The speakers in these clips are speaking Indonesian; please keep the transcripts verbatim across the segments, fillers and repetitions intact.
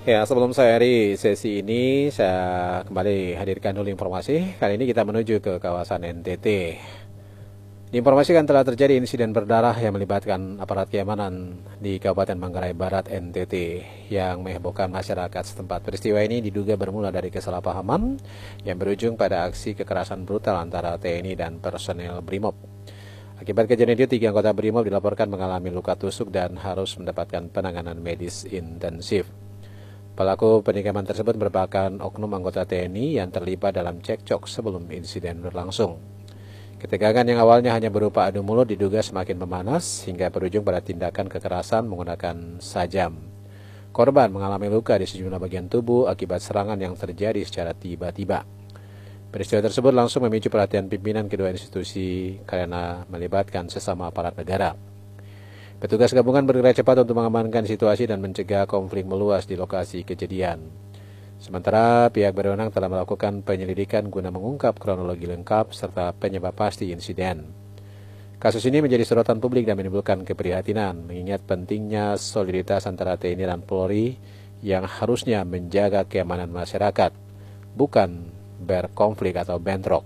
Ya, sebelum saya akhiri sesi ini, saya kembali hadirkan dulu informasi. Kali ini kita menuju ke kawasan N T T. Diinformasikan telah terjadi insiden berdarah yang melibatkan aparat keamanan di Kabupaten Manggarai Barat N T T yang menghebohkan masyarakat setempat. Peristiwa ini diduga bermula dari kesalahpahaman yang berujung pada aksi kekerasan brutal antara T N I dan personel BRIMOB. Akibat kejadian itu, tiga anggota BRIMOB dilaporkan mengalami luka tusuk dan harus mendapatkan penanganan medis intensif. Pelaku penikaman tersebut merupakan oknum anggota T N I yang terlibat dalam cekcok sebelum insiden berlangsung. Ketegangan yang awalnya hanya berupa adu mulut diduga semakin memanas hingga berujung pada tindakan kekerasan menggunakan sajam. Korban mengalami luka di sejumlah bagian tubuh akibat serangan yang terjadi secara tiba-tiba. Peristiwa tersebut langsung memicu perhatian pimpinan kedua institusi karena melibatkan sesama aparat negara. Petugas gabungan bergerak cepat untuk mengamankan situasi dan mencegah konflik meluas di lokasi kejadian. Sementara pihak berwenang telah melakukan penyelidikan guna mengungkap kronologi lengkap serta penyebab pasti insiden. Kasus ini menjadi sorotan publik dan menimbulkan keprihatinan, mengingat pentingnya soliditas antara T N I dan Polri yang harusnya menjaga keamanan masyarakat, bukan berkonflik atau bentrok.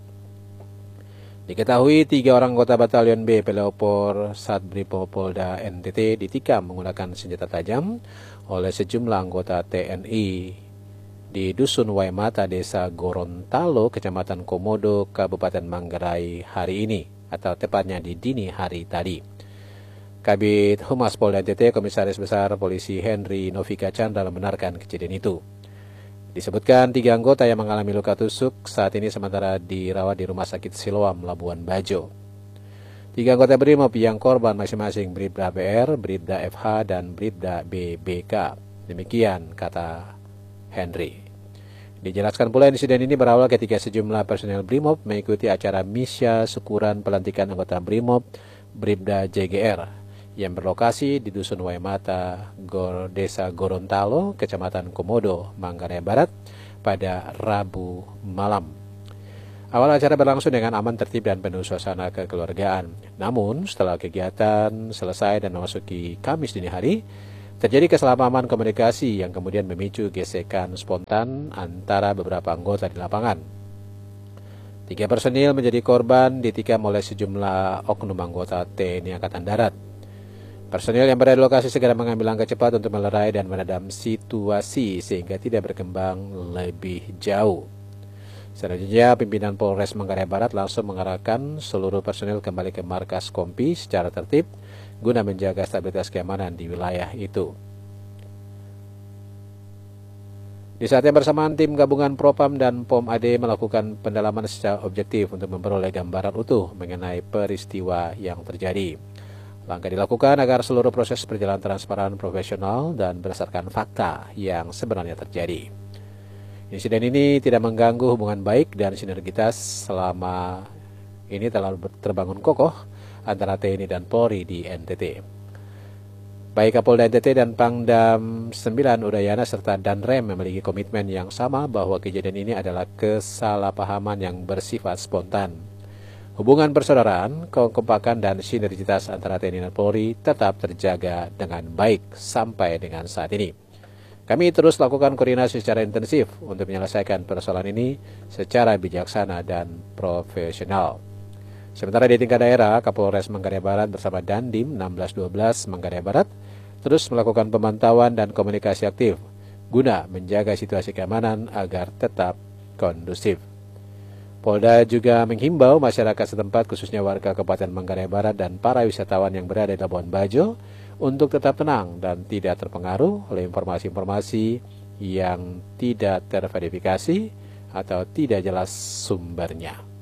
Diketahui tiga orang anggota Batalion B Pelopor Satbrimob Polda N T T ditikam menggunakan senjata tajam oleh sejumlah anggota T N I di Dusun Waimata, Desa Gorontalo, Kecamatan Komodo, Kabupaten Manggarai hari ini, atau tepatnya di dini hari tadi. Kabid Humas Polda N T T, Komisaris Besar Polisi Henry Novika Chandra membenarkan kejadian itu. Disebutkan tiga anggota yang mengalami luka tusuk saat ini sementara dirawat di Rumah Sakit Siloam, Labuan Bajo. Tiga anggota BRIMOB yang korban masing-masing Bribda B R, Bribda F H, dan Bribda B B K. Demikian kata Henry. Dijelaskan pula insiden ini berawal ketika sejumlah personel BRIMOB mengikuti acara misya syukuran pelantikan anggota BRIMOB Bribda J G R yang berlokasi di Dusun Waimata, Gor, Desa Gorontalo, Kecamatan Komodo, Manggarai Barat pada Rabu malam. Awal acara berlangsung dengan aman, tertib, dan penuh suasana kekeluargaan. Namun, setelah kegiatan selesai dan memasuki Kamis dini hari, terjadi kesalahpahaman komunikasi yang kemudian memicu gesekan spontan antara beberapa anggota di lapangan. Tiga personil menjadi korban ditikam oleh sejumlah oknum anggota T N I Angkatan Darat. Personil yang berada di lokasi segera mengambil langkah cepat untuk melerai dan meredam situasi sehingga tidak berkembang lebih jauh. Selanjutnya, pimpinan Polres Manggarai Barat langsung mengarahkan seluruh personil kembali ke markas Kompi secara tertib guna menjaga stabilitas keamanan di wilayah itu. Di saat yang bersamaan, tim gabungan Propam dan Pom A D melakukan pendalaman secara objektif untuk memperoleh gambaran utuh mengenai peristiwa yang terjadi. Langkah dilakukan agar seluruh proses berjalan transparan, profesional, dan berdasarkan fakta yang sebenarnya terjadi. Insiden ini tidak mengganggu hubungan baik dan sinergitas selama ini telah terbangun kokoh antara T N I dan Polri di N T T. Baik Kapolda N T T dan Pangdam sembilan Udayana serta Danrem memiliki komitmen yang sama bahwa kejadian ini adalah kesalahpahaman yang bersifat spontan. Hubungan persaudaraan, kekompakan, dan sinergitas antara T N I dan Polri tetap terjaga dengan baik sampai dengan saat ini. Kami terus lakukan koordinasi secara intensif untuk menyelesaikan persoalan ini secara bijaksana dan profesional. Sementara di tingkat daerah, Kapolres Manggarai Barat bersama Dandim enam belas dua belas Manggarai Barat terus melakukan pemantauan dan komunikasi aktif guna menjaga situasi keamanan agar tetap kondusif. Polda juga menghimbau masyarakat setempat khususnya warga Kabupaten Manggarai Barat dan para wisatawan yang berada di Labuan Bajo untuk tetap tenang dan tidak terpengaruh oleh informasi-informasi yang tidak terverifikasi atau tidak jelas sumbernya.